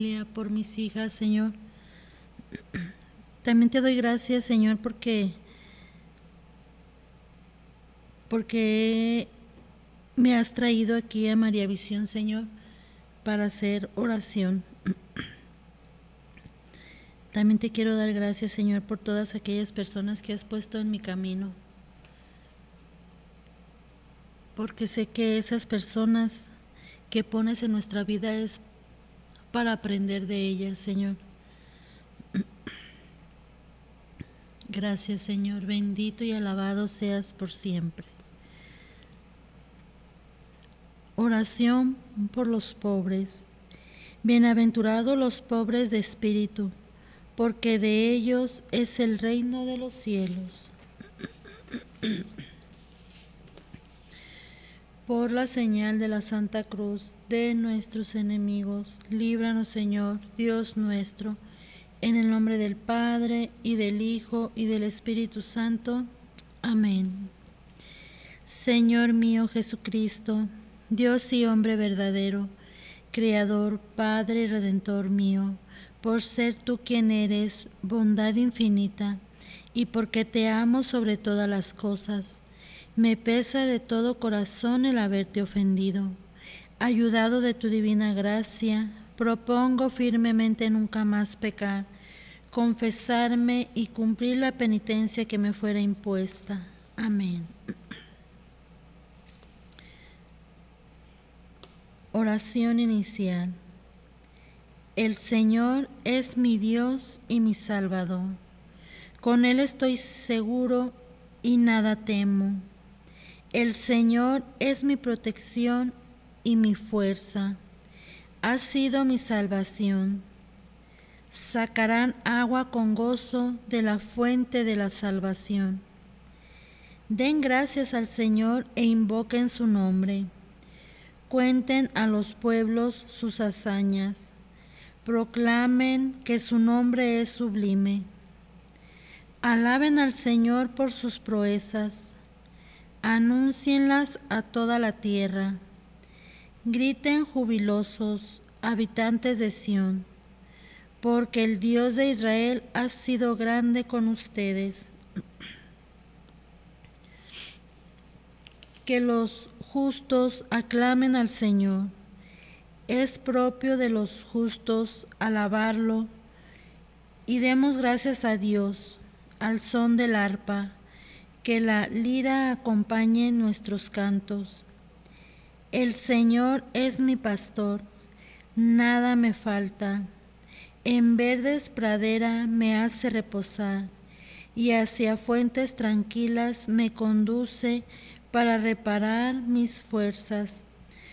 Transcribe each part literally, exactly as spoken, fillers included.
Por mis hijas, Señor. También te doy gracias, Señor, porque porque me has traído aquí a María Visión, Señor, para hacer oración. También te quiero dar gracias, Señor, por todas aquellas personas que has puesto en mi camino, porque sé que esas personas que pones en nuestra vida es para aprender de ellas, Señor. Gracias, Señor, bendito y alabado seas por siempre. Oración por los pobres. Bienaventurados los pobres de espíritu, porque de ellos es el reino de los cielos. Por la señal de la Santa Cruz de nuestros enemigos, líbranos, Señor, Dios nuestro, en el nombre del Padre, y del Hijo, y del Espíritu Santo. Amén. Señor mío Jesucristo, Dios y hombre verdadero, Creador, Padre y Redentor mío, por ser tú quien eres, bondad infinita, y porque te amo sobre todas las cosas, me pesa de todo corazón el haberte ofendido. Ayudado de tu divina gracia, propongo firmemente nunca más pecar, confesarme y cumplir la penitencia que me fuera impuesta. Amén. Oración inicial. El Señor es mi Dios y mi Salvador. Con Él estoy seguro y nada temo. El Señor es mi protección y mi fuerza. Ha sido mi salvación. Sacarán agua con gozo de la fuente de la salvación. Den gracias al Señor e invoquen su nombre. Cuenten a los pueblos sus hazañas. Proclamen que su nombre es sublime. Alaben al Señor por sus proezas. Anúncienlas a toda la tierra. Griten jubilosos, habitantes de Sión, porque el Dios de Israel ha sido grande con ustedes. Que los justos aclamen al Señor. Es propio de los justos alabarlo, y demos gracias a Dios al son del arpa, que la lira acompañe nuestros cantos. El Señor es mi pastor, nada me falta. En verdes praderas me hace reposar, y hacia fuentes tranquilas me conduce para reparar mis fuerzas.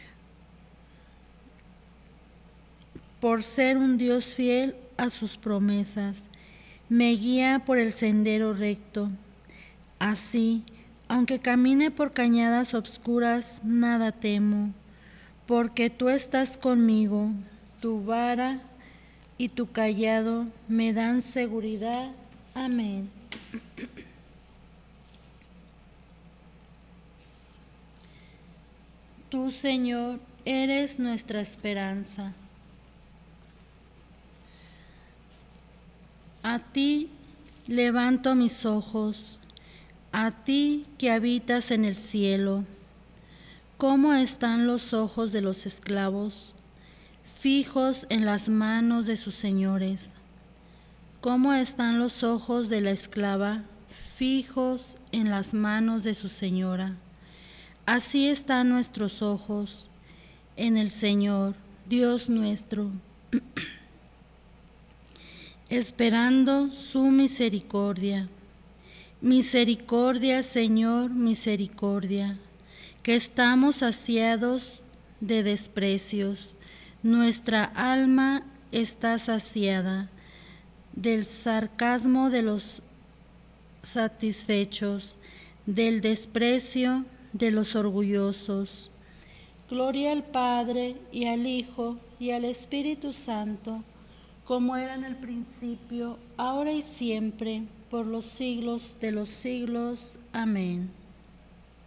Por ser un Dios fiel a sus promesas, me guía por el sendero recto. Así, aunque camine por cañadas obscuras, nada temo, porque tú estás conmigo, tu vara y tu cayado me dan seguridad. Amén. Tú, Señor, eres nuestra esperanza. A ti levanto mis ojos, a ti que habitas en el cielo. ¿Cómo están los ojos de los esclavos, fijos en las manos de sus señores? ¿Cómo están los ojos de la esclava, fijos en las manos de su señora? Así están nuestros ojos en el Señor, Dios nuestro, esperando su misericordia. Misericordia, Señor, misericordia, que estamos saciados de desprecios. Nuestra alma está saciada del sarcasmo de los satisfechos, del desprecio de los orgullosos. Gloria al Padre, y al Hijo, y al Espíritu Santo, como era en el principio, ahora y siempre, por los siglos de los siglos. Amén.